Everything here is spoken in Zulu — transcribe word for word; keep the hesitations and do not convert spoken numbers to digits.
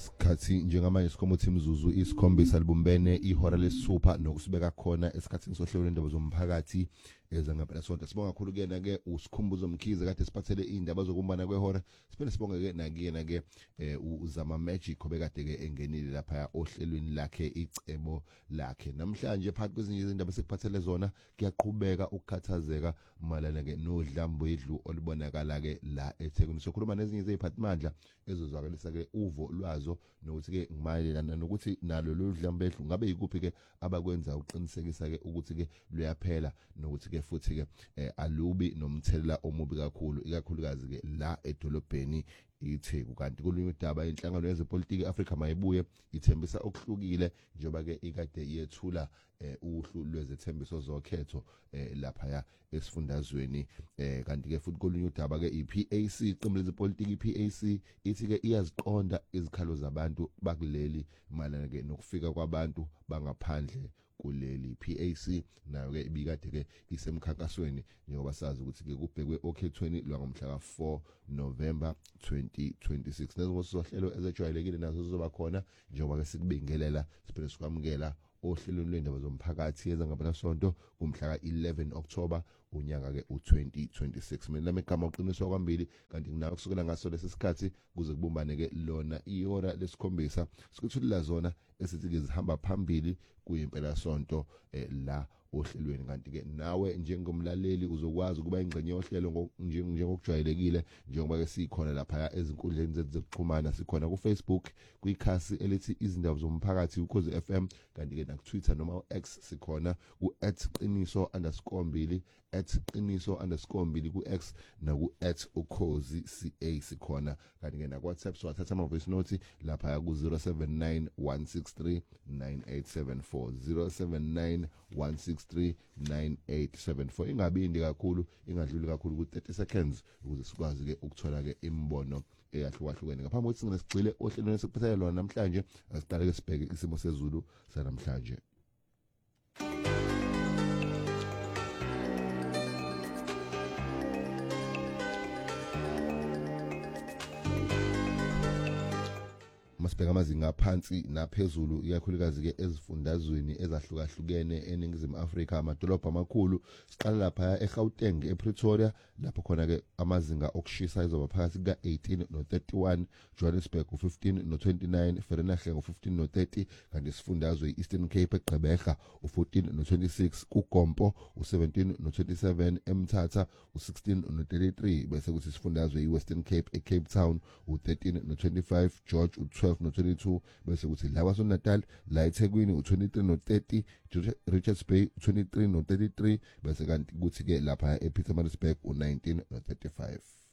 isikhathi njengamanje sikhomuthi imzuzu isikhombisa libumbene ihora lesithupha nokusibeka khona esikhathini sohlelo lendaba zomphakathi ezangempela sonke. Sibonga kakhulu ke na ke usikhumbuzo Mkhize kade siphathele indaba zokumbana kwehora. Siphinde sibonge ke nakuyena ke uzama magic obekade ke engenile lapha ohlelweni lakhe icebo lakhe. Namhlanje phakathi kwezinye izindaba sekuphathele zona kuyaqhubeka ukukhathazeka malana ke nodlambo idlu olibonakala ke la eThekwini. Sokhuluma nezinye iziphathimandla ezozwakalisa ke uvo lwazo nokuthi ke ngimayelana nokuthi nalo lo dlambo edlu ngabe yikuphi ke abakwenza uqinisekisa ke ukuthi ke luyaphela nokuthi ke futhi ke alubi nomthelela omubi kakhulu ikakhulukazi ke la edolobheni iTheku. Kanti kulunye udaba inhlangano yezepolitiki eAfrika mayibuye ithembisa okuhlukile njengoba ke ikade yethula uhlu lwezethembiso zokhetho lapha ya esifundazweni. Kanti ke futhi kulunye udaba ke iP A C iqembu lezepolitiki iP A C ithi ke iyaziqonda izikhalo zabantu bakuleli malana ke nokufika kwabantu bangaphandle kuleli. P A C nayo ke ibikade ke isemkhankasweni njengoba sazi ukuthi ke kubhekwe okhethweni lwangomhla ka four November twenty twenty-six. Lezo sohlelo ezejwayelekile nazo zizoba khona njengoba ke sikubingelela siphinde sikwamukela ohlelweni lwendaba zomphakathi ezangempela sonto kumhla ka eleven October unyaka ke u twenty twenty-six. Mina lami igama uqiniswa kwambili kanti nginawo kusukela ngaso lesikhathi kuze kubumbane ke lona ihora lesikhombisa sikuthulila zona esithi ke zihamba phambili kuyimpela sonto la ohlelweni. Kanti ke nawe njengomlaleli uzokwazi ukuba ingcenye yohlelo njengokujwayelekile njengoba ke sikhona lapha ezinkundleni zethu zokuxhumana. Sikhona ku Facebook kuyikhasi elithi izindaba zomphakathi ukhozi F M, kanti ke na Twitter noma X sikhona ku at qiniso underscore mbili at qiniso underscore mbili ku X na ku at ukhozi C A sikhona. Kanti ke na WhatsApp swathatha ama voice note lapha ku zero seven nine one six three nine eight seven four zero seven nine one six three nine eight seven four. Ingabindi kakhulu ingadluli kakhulu ku thirty seconds ukuze sikwazi ke ukuthola ke imbono eyahlukahlukene. Ngaphambi kokuthi singene sigcile ohlelweni esikuphathele lona namhlanje asiqale ke sibheke isimo sezulu sanamhlanje. Masibheka amazinga phansi naphezulu ikakhulukazi ke ezifundazweni ezahlukahlukene eningizimu Afrika amadolobha amakhulu. Siqala lapha eGauteng ePretoria lapho khona ke amazinga okushisa izoba phakathi ka eighteen no thirty-one, Johannesburg u fifteen no twenty-nine, Vereeniging u fifteen no thirty, kanti isifundazwe iEastern Cape eGqeberha u fourteen no twenty-six, kuGompo u seventeen no twenty-seven, eMthatha u sixteen no thirty-three, bese kuthi isifundazwe iWestern Cape eCape Town u thirteen no twenty-five, George u twelve no twenty-two, bese kuthi la kwaZulu Natal la eThekwini u twenty-three no thirty, Richards Bay u twenty-three no thirty-three, bese kanti kuthi ke lapha ePietermaritzburg u nineteen no thirty-five.